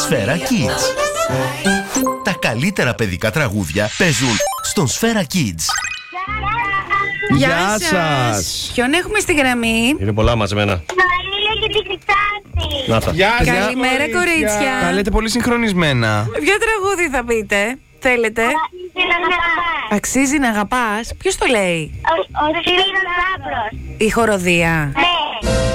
Σφαίρα Kids. Τα καλύτερα παιδικά τραγούδια παίζουν στον Σφαίρα Kids. Γεια σας. Ποιον έχουμε στη γραμμή? Είναι πολλά μαζεμένα. Μαρίλα και την Χρυσάνθη. Να τα. Γεια σας, Καλημέρα, κορίτσια. Τα λέτε πολύ συγχρονισμένα. Ποιο τραγούδι θα πείτε? Θέλετε? Αξίζει να αγαπάς. Ποιος το λέει? Ο Σπύρος Λάμπρος. Η χοροδία. Ναι.